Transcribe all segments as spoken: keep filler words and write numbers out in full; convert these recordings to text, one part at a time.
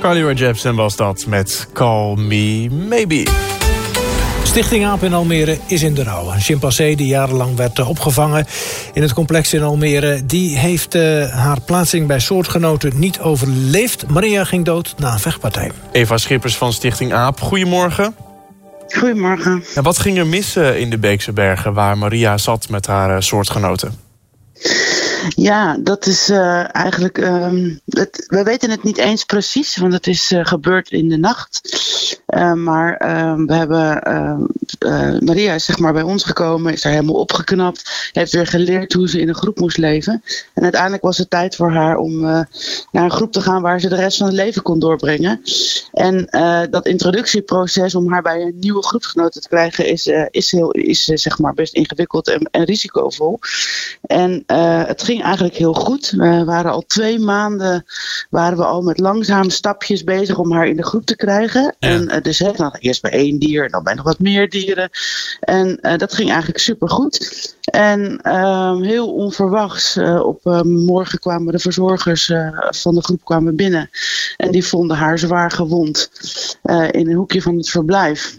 Carly Rae Jepsen was dat met Call Me Maybe. Stichting AAP in Almere is in de rouw. Een chimpansee die jarenlang werd opgevangen in het complex in Almere, die heeft uh, haar plaatsing bij soortgenoten niet overleefd. Maria ging dood na een vechtpartij. Eva Schippers van Stichting AAP, goedemorgen. Goedemorgen. Ja, wat ging er mis in de Beekse Bergen waar Maria zat met haar uh, soortgenoten? Ja, dat is uh, eigenlijk... Um, het, we weten het niet eens precies, want het is uh, gebeurd in de nacht. Uh, maar uh, we hebben... Uh, uh, Maria is zeg maar bij ons gekomen, is daar helemaal opgeknapt. Heeft weer geleerd hoe ze in een groep moest leven. En uiteindelijk was het tijd voor haar om uh, naar een groep te gaan waar ze de rest van het leven kon doorbrengen. En uh, dat introductieproces om haar bij een nieuwe groepsgenoten te krijgen is, uh, is, heel, is uh, zeg maar best ingewikkeld en, en risicovol. En uh, het ging eigenlijk heel goed. We waren al twee maanden waren we al met langzame stapjes bezig om haar in de groep te krijgen. Ja. En uh, dus hè, dan eerst bij één dier en dan bij nog wat meer dieren. En uh, dat ging eigenlijk supergoed. En uh, heel onverwachts, uh, op uh, morgen kwamen de verzorgers uh, van de groep kwamen binnen. En die vonden haar zwaar gewond uh, in een hoekje van het verblijf.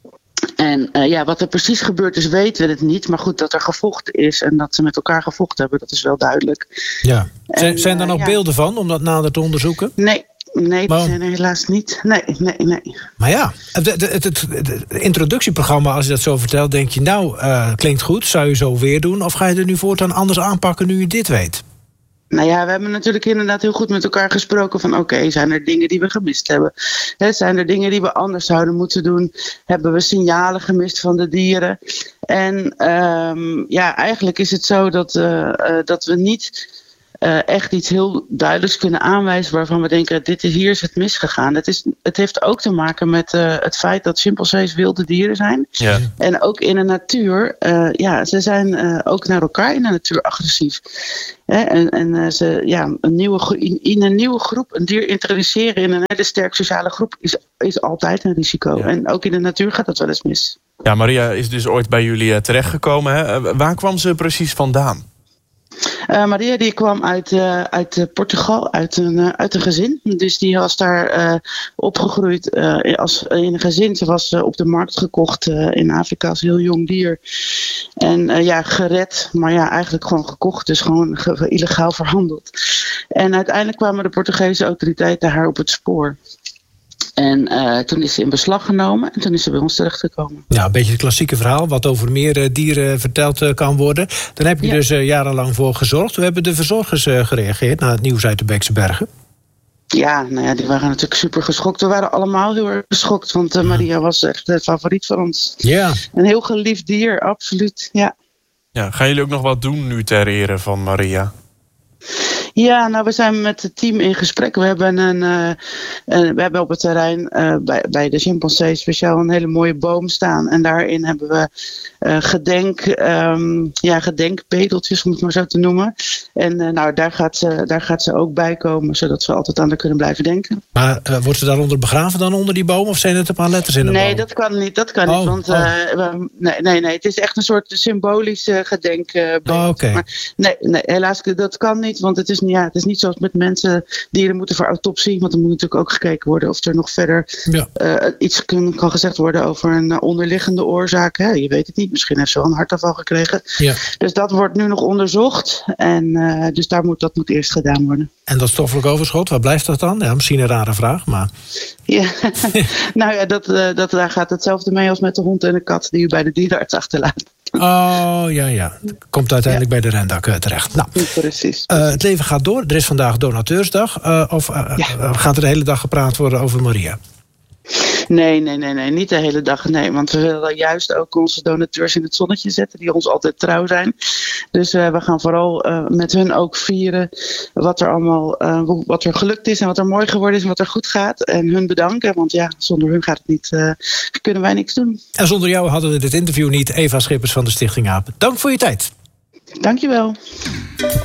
En uh, ja, wat er precies gebeurd is, weten we het niet. Maar goed, dat er gevochten is en dat ze met elkaar gevochten hebben, dat is wel duidelijk. Ja. Zijn, en, zijn er nog uh, beelden ja. van om dat nader te onderzoeken? Nee. Nee, die maar, zijn er helaas niet. Nee, nee, nee. Maar ja, het, het, het, het, het introductieprogramma, als je dat zo vertelt, denk je, nou, uh, klinkt goed, zou je zo weer doen? Of ga je er nu voortaan anders aanpakken nu je dit weet? Nou ja, we hebben natuurlijk inderdaad heel goed met elkaar gesproken van oké, okay, zijn er dingen die we gemist hebben? He, zijn er dingen die we anders zouden moeten doen? Hebben we signalen gemist van de dieren? En um, ja, eigenlijk is het zo dat, uh, uh, dat we niet uh, echt iets heel duidelijks kunnen aanwijzen waarvan we denken, dit is, hier is het misgegaan. Het, is, het heeft ook te maken met uh, het feit dat chimpansees wilde dieren zijn. Ja. En ook in de natuur, uh, ja, ze zijn uh, ook naar elkaar in de natuur agressief. He, en en uh, ze, ja, een nieuwe, in, in een nieuwe groep een dier introduceren in een hele sterk sociale groep is, is altijd een risico. Ja. En ook in de natuur gaat dat wel eens mis. Ja, Maria is dus ooit bij jullie uh, terechtgekomen. Hè? Waar kwam ze precies vandaan? Uh, Maria die kwam uit, uh, uit uh, Portugal, uit een, uh, uit een gezin. Dus die was daar uh, opgegroeid uh, als, in een gezin. Ze was uh, op de markt gekocht uh, in Afrika als heel jong dier. En uh, ja, gered, maar ja, eigenlijk gewoon gekocht. Dus gewoon ge- illegaal verhandeld. En uiteindelijk kwamen de Portugese autoriteiten haar op het spoor. En uh, toen is ze in beslag genomen en toen is ze bij ons terechtgekomen. Ja, een beetje het klassieke verhaal, wat over meer uh, dieren verteld uh, kan worden. Daar heb je ja. dus uh, jarenlang voor gezorgd. Hoe hebben de verzorgers uh, gereageerd na het nieuws uit de Beekse Bergen? Ja, nou ja, die waren natuurlijk super geschokt. We waren allemaal heel erg geschokt, want uh, Maria was echt de favoriet van ons. Ja. Een heel geliefd dier, absoluut, ja. Ja, gaan jullie ook nog wat doen nu ter ere van Maria? Ja, nou, we zijn met het team in gesprek. We hebben, een, uh, uh, we hebben op het terrein uh, bij, bij de chimpansee speciaal een hele mooie boom staan. En daarin hebben we uh, gedenk, um, ja, gedenkbedeltjes, om het maar zo te noemen. En uh, nou, daar gaat, ze, daar gaat ze ook bij komen, zodat we altijd aan haar kunnen blijven denken. Maar uh, wordt ze daaronder begraven dan onder die boom? Of zijn het een paar letters in de nee, boom? Dat kan niet, dat kan oh, niet. Want uh, oh. we, nee, nee, nee, het is echt een soort symbolische gedenkbeeld. Oh, okay. Maar nee, nee, helaas, dat kan niet, want het is Ja, het is niet zoals met mensen. Dieren moeten voor autopsie. Want er moet natuurlijk ook gekeken worden of er nog verder ja. uh, iets kan, kan gezegd worden over een onderliggende oorzaak. Hè? Je weet het niet. Misschien heeft ze wel een hartaanval gekregen. Ja. Dus dat wordt nu nog onderzocht. En uh, dus daar moet, dat moet eerst gedaan worden. En dat stoffelijk overschot, waar blijft dat dan? Ja, misschien een rare vraag, maar... Ja, nou ja, dat, uh, dat, daar gaat hetzelfde mee als met de hond en de kat die u bij de dierenarts achterlaat. Oh, ja, ja. Komt uiteindelijk ja. bij de rendak uh, terecht. Nou, precies. Uh, het leven gaat door. Er is vandaag donateursdag. Uh, of uh, ja. gaat er de hele dag gepraat worden over Maria? Nee, nee, nee, nee, niet de hele dag. Nee, want we willen juist ook onze donateurs in het zonnetje zetten, die ons altijd trouw zijn. Dus uh, we gaan vooral uh, met hun ook vieren wat er allemaal uh, wat er gelukt is en wat er mooi geworden is en wat er goed gaat. En hun bedanken, want ja, zonder hun gaat het niet, uh, kunnen wij niks doen. En zonder jou hadden we dit interview niet. Eva Schippers van de Stichting AAP. Dank voor je tijd. Dankjewel.